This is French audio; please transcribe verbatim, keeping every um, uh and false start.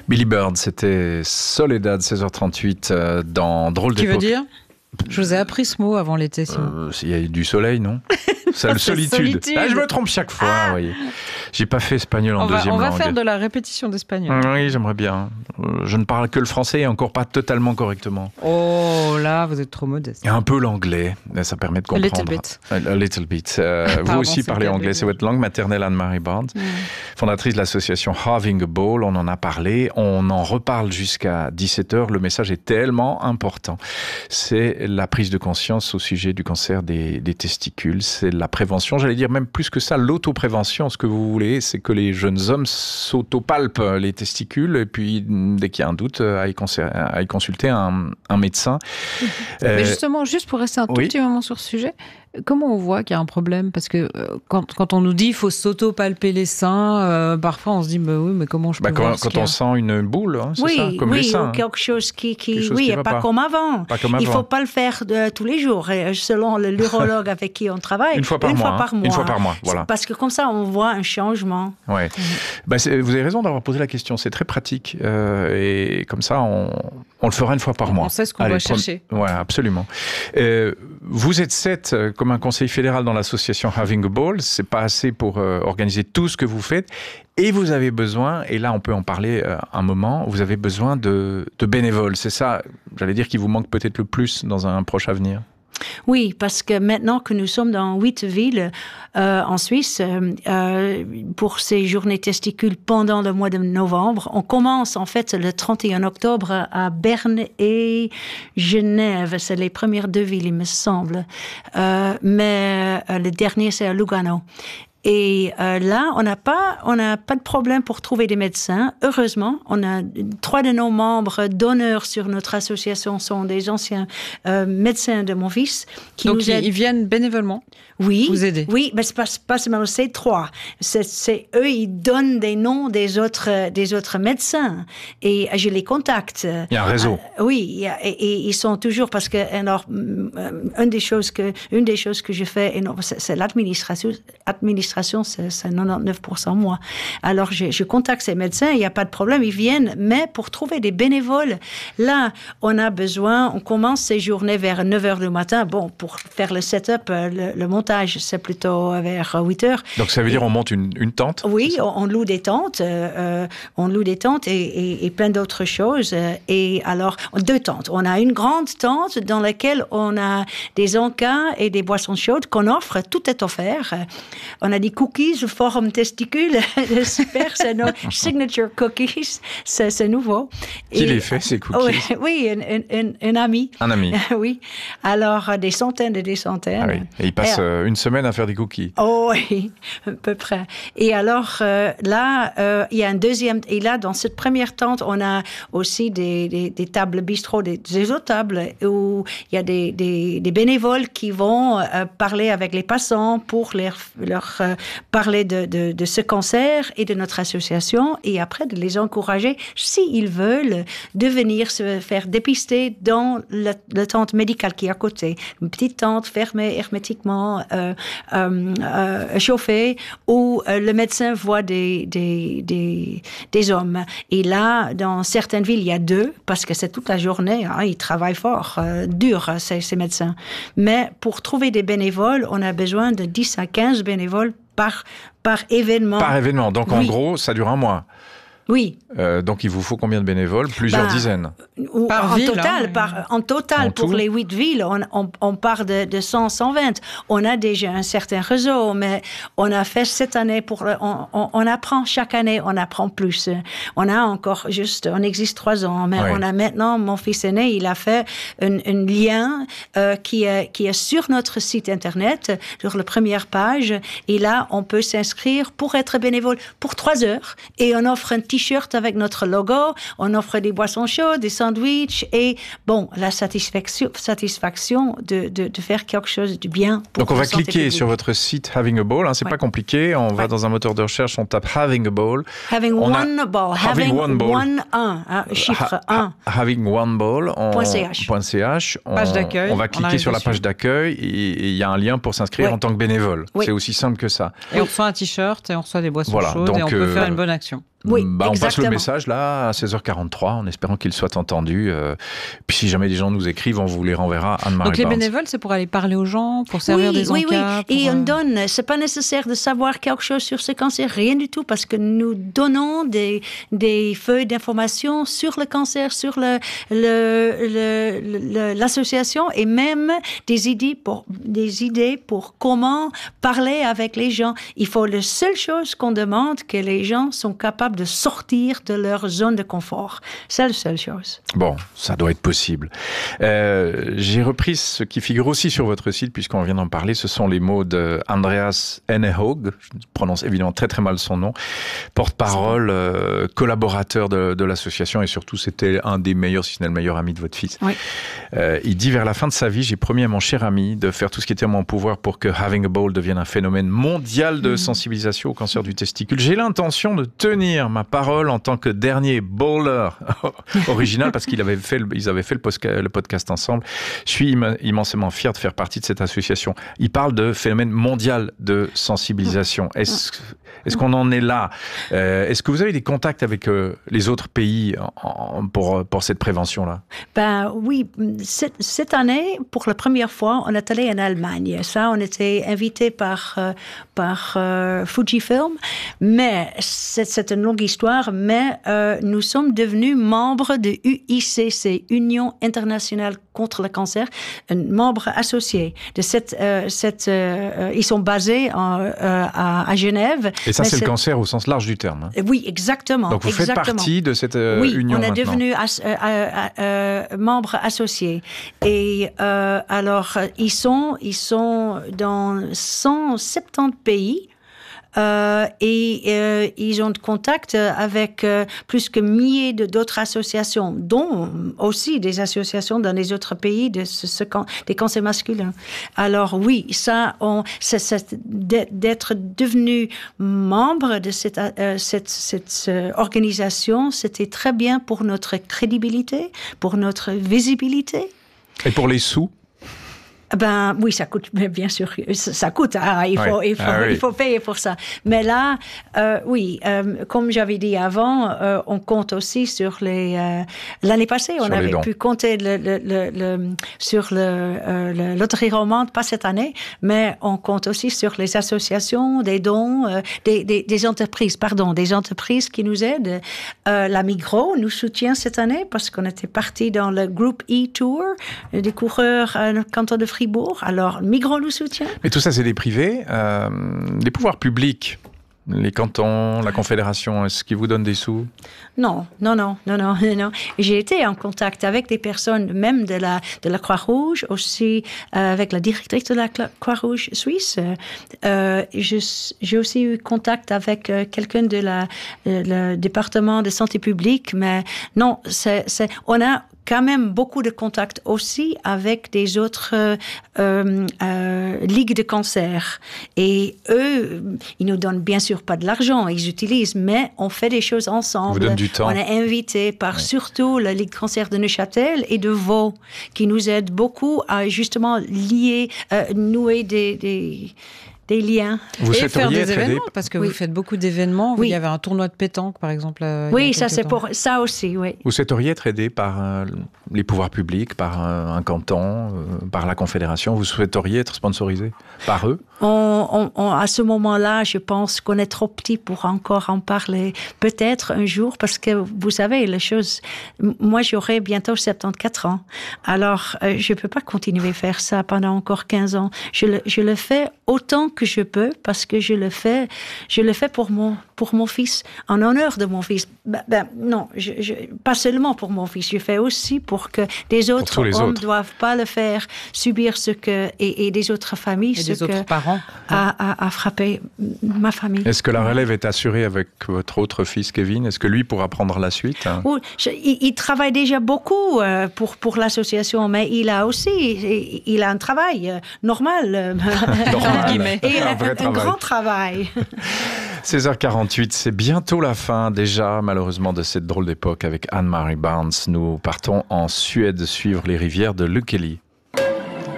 Billy Bird, c'était Soledad, seize heures trente-huit, euh, dans Drôle d'époque. Tu veux dire ? Je vous ai appris ce mot avant l'été. Euh, il y a du soleil, non ? C'est le solitude. solitude. Ah, je me trompe chaque fois, ah. voyez. J'ai pas fait espagnol en on va, deuxième langue. On va langue. faire de la répétition d'espagnol. Oui, j'aimerais bien. Je ne parle que le français et encore pas totalement correctement. Oh là, vous êtes trop modeste. Et un peu l'anglais, ça permet de comprendre. A little bit. A, a little bit. Euh, Pardon, vous aussi parlez anglais, c'est votre langue maternelle, Anne-Marie Barnes, mm. fondatrice de l'association Having a Ball. On en a parlé, on en reparle jusqu'à dix-sept heures. Le message est tellement important. C'est la prise de conscience au sujet du cancer des, des testicules. C'est la prévention, j'allais dire même plus que ça, l'autoprévention. Ce que vous voulez, c'est que les jeunes hommes s'autopalpent les testicules et puis dès qu'il y a un doute, aillent consulter un, un médecin. Mmh. Euh, Mais justement, juste pour rester un tout oui. petit moment sur ce sujet, comment on voit qu'il y a un problème ? Parce que euh, quand, quand on nous dit qu'il faut s'auto-palper les seins, euh, parfois on se dit bah oui, mais comment je peux bah, voir Quand, ce quand qu'il y a ? on sent une boule, hein, c'est oui, ça, comme oui, les seins. ou quelque chose qui, qui quelque chose oui, qui va pas, pas. Comme avant. pas comme avant. Il ne faut pas le faire de, tous les jours, selon le l'urologue avec qui on travaille. Une fois par une mois. Fois par hein. mois. Une fois par mois, voilà. Parce que comme ça, on voit un changement. Ouais. Mmh. Bah, vous avez raison d'avoir posé la question. C'est très pratique euh, et comme ça, on, on le fera une fois par mois. On sait ce qu'on Allez, va chercher. Ouais, absolument. Euh, vous êtes sept euh, comme un conseil fédéral dans l'association Having a Ball. C'est pas assez pour euh, organiser tout ce que vous faites. Et vous avez besoin, et là on peut en parler euh, un moment, vous avez besoin de, de bénévoles. C'est ça, j'allais dire, qui vous manque peut-être le plus dans un proche avenir. Oui, parce que maintenant que nous sommes dans huit villes euh, en Suisse, euh, pour ces journées testicules pendant le mois de novembre, on commence en fait le trente et un octobre à Berne et Genève. C'est les premières deux villes, il me semble. Euh, mais euh, le dernier, c'est à Lugano. Et euh, là, on n'a pas, on n'a pas de problème pour trouver des médecins. Heureusement, on a trois de nos membres d'honneur sur notre association sont des anciens euh, médecins de mon fils qui Donc nous aident. Ils viennent bénévolement. Oui, vous aider. Oui, mais c'est pas, pas seulement c'est trois. C'est, c'est eux, ils donnent des noms des autres, des autres médecins et je les contacte. Il y a un réseau. Euh, oui, et, et ils sont toujours parce que alors une des choses que une des choses que je fais, c'est, c'est l'administration. Administration, c'est, c'est quatre-vingt-dix-neuf pour cent moi. Alors je, je contacte ces médecins, il n'y a pas de problème, ils viennent, mais pour trouver des bénévoles, là, on a besoin. On commence ces journées vers neuf heures du matin. Bon, pour faire le setup, le, le montage, c'est plutôt vers huit heures. Donc ça veut dire on monte une, une tente ? Oui, on, on loue des tentes, euh, on loue des tentes et, et, et plein d'autres choses. Et alors, deux tentes. On a une grande tente dans laquelle on a des encas et des boissons chaudes qu'on offre. Tout est offert. On a des cookies forme testicule. Super, c'est nos signature cookies. C'est, c'est nouveau. Qui et, les fait, ces cookies ? Oui, oui un, un, un, un ami. Un ami. Oui. Alors, des centaines et des centaines. Ah oui. Et il passe... Et, une semaine à faire des cookies. Oh oui, à peu près. Et alors euh, là, euh, il y a un deuxième... Et là, dans cette première tente, on a aussi des, des, des tables bistrot, des, des autres tables où il y a des, des, des bénévoles qui vont euh, parler avec les passants pour leur, leur euh, parler de, de, de ce cancer et de notre association et après de les encourager, s'ils veulent, de venir se faire dépister dans la, la tente médicale qui est à côté. Une petite tente fermée hermétiquement, Euh, euh, euh, chauffé où euh, le médecin voit des, des, des, des hommes. Et là, dans certaines villes, il y a deux, parce que c'est toute la journée, hein, ils travaillent fort, euh, dur, ces, ces médecins. Mais pour trouver des bénévoles, on a besoin de dix à quinze bénévoles par, par événement. Par événement, donc oui. En gros, ça dure un mois. Oui. Euh, donc il vous faut combien de bénévoles ? Plusieurs bah, dizaines. Ou, par en, ville, total, hein, par, en total, en pour tout. les huit villes, on, on, on part de, de cent, cent vingt. On a déjà un certain réseau, mais on a fait cette année pour, on, on, on apprend chaque année, on apprend plus. On a encore juste, on existe trois ans, mais oui. on a maintenant, mon fils aîné, il a fait un, un lien euh, qui est, qui est sur notre site internet, sur la première page, et là, on peut s'inscrire pour être bénévole pour trois heures, et on offre un t-shirt avec notre logo, on offre des boissons chaudes, des sandwichs et bon, la satisfaction, satisfaction de, de, de faire quelque chose de bien. Pour Donc on va cliquer publique. sur votre site Having a Ball, hein, c'est ouais. pas compliqué, on ouais. va dans un moteur de recherche, on tape Having a Ball. Having on one a... ball, having, having one ball, one, un, hein, chiffre ha, un. Ha, having one ball, on... .ch. .ch. On, page d'accueil. On va cliquer on sur la page d'accueil et il y a un lien pour s'inscrire ouais. en tant que bénévole. Ouais. C'est aussi simple que ça. Et on reçoit un t-shirt et on reçoit des boissons voilà. chaudes Donc, et on euh, peut faire une bonne action. Oui, bah, on passe le exactement. message là à seize heures quarante-trois en espérant qu'il soit entendu. Euh, puis si jamais des gens nous écrivent, on vous les renverra à Anne-Marie Donc les Barnes. bénévoles, c'est pour aller parler aux gens, pour servir oui, des oui, encas. Oui, et pour, on euh... donne, c'est pas nécessaire de savoir quelque chose sur ce cancer, rien du tout, parce que nous donnons des, des feuilles d'information sur le cancer, sur le, le, le, le, l'association et même des idées pour, des idées pour comment parler avec les gens. Il faut la seule chose qu'on demande, que les gens sont capables de sortir de leur zone de confort. C'est la seule chose. Bon, ça doit être possible. Euh, j'ai repris ce qui figure aussi sur votre site, puisqu'on vient d'en parler. Ce sont les mots de Andreas Ennehaug, je prononce évidemment très très mal son nom, porte-parole, euh, collaborateur de, de l'association, et surtout c'était un des meilleurs, si ce n'est le meilleur ami de votre fils. Oui. Euh, il dit, vers la fin de sa vie, j'ai promis à mon cher ami de faire tout ce qui était en mon pouvoir pour que Having a Ball devienne un phénomène mondial de mmh. sensibilisation au cancer du testicule. J'ai l'intention de tenir ma parole en tant que dernier bowler original, parce qu'ils avaient fait, le, ils avaient fait le, posca, le podcast ensemble. Je suis im- immensément fier de faire partie de cette association. Il parle de phénomène mondial de sensibilisation. Est-ce, est-ce qu'on en est là? euh, Est-ce que vous avez des contacts avec euh, les autres pays en, en, pour, pour cette prévention-là? Ben oui, cette, cette année, pour la première fois, on est allé en Allemagne. Ça, on était invité par, euh, par euh, Fujifilm, mais c'est, c'est une longue histoire, mais euh, nous sommes devenus membres de U I C C, Union internationale contre le cancer, un membre associé de cette, euh, cette euh, ils sont basés en, euh, à, à Genève. Et ça, c'est, c'est le cancer au sens large du terme. Hein. Oui, exactement. Donc vous exactement. faites partie de cette euh, oui, union on est maintenant. devenu as, euh, euh, euh, membre associé. Et euh, alors, ils sont, ils sont dans cent soixante-dix pays. Euh, et euh, ils ont de contact avec euh, plus que milliers de, d'autres associations, dont aussi des associations dans les autres pays de ce, ce, des cancers masculins. Alors oui, ça, on, c'est, c'est, d'être devenu membre de cette, euh, cette, cette, cette organisation, c'était très bien pour notre crédibilité, pour notre visibilité. Et pour les sous? Ben oui, ça coûte, mais bien sûr, ça coûte. Ah, il faut, oui. il faut, ah, oui. il faut payer pour ça. Mais là, euh, oui, euh, comme j'avais dit avant, euh, on compte aussi sur les. Euh, l'année passée, on avait pu compter le, le, le, le, sur le, euh, le loterie romande, pas cette année, mais on compte aussi sur les associations, des dons, euh, des, des, des entreprises, pardon, des entreprises qui nous aident. Euh, la Migros nous soutient cette année parce qu'on était parti dans le groupe E-Tour des coureurs euh, canton de Fribourg. Alors, Migros nous soutient. Mais tout ça, c'est des privés. Euh, les pouvoirs publics, les cantons, la Confédération, est-ce qu'ils vous donnent des sous? Non, non, non, non, non, non. J'ai été en contact avec des personnes, même de la, de la Croix-Rouge, aussi euh, avec la directrice de la Croix-Rouge suisse. Euh, je, j'ai aussi eu contact avec euh, quelqu'un de la, le département de santé publique, mais non, c'est, c'est, on a quand même beaucoup de contacts aussi avec des autres euh, euh, ligues de cancer. Et eux, ils nous donnent bien sûr pas de l'argent, ils utilisent, mais on fait des choses ensemble. Vous donne du temps. On est invité par oui. surtout la Ligue cancer de Neuchâtel et de Vaud, qui nous aident beaucoup à justement lier, euh, nouer des... des des liens. Vous et faire des événements, aider... parce que oui. vous faites beaucoup d'événements. Oui. Il y avait un tournoi de pétanque, par exemple. Euh, oui, ça c'est temps. Pour ça aussi, oui. Vous souhaiteriez être aidé par euh, les pouvoirs publics, par un, un canton, euh, par la Confédération? Vous souhaiteriez être sponsorisé par eux? on, on, on, À ce moment-là, je pense qu'on est trop petit pour encore en parler. Peut-être un jour, parce que vous savez, les choses... Moi, j'aurai bientôt soixante-quatorze ans. Alors, euh, je ne peux pas continuer à faire ça pendant encore quinze ans. Je le, je le fais autant que je peux, parce que je le fais, je le fais pour mon, pour mon fils, en honneur de mon fils. Ben, ben non, je, je, pas seulement pour mon fils, je fais aussi pour que des autres hommes ne doivent pas le faire, subir ce que, et, et des autres familles, et ce des que autres parents. A, a, a frappé ma famille. Est-ce que la relève est assurée avec votre autre fils, Kevin? Est-ce que lui pourra prendre la suite? Oui, je, il, il travaille déjà beaucoup euh, pour, pour l'association, mais il a aussi, il, il a un travail euh, normal. Euh, normal. Et un, un, vrai un, travail. un grand travail. seize heures quarante-huit, c'est bientôt la fin déjà, malheureusement, de cette drôle d'époque avec Anne-Marie Barnes. Nous partons en Suède suivre les rivières de Lukeli.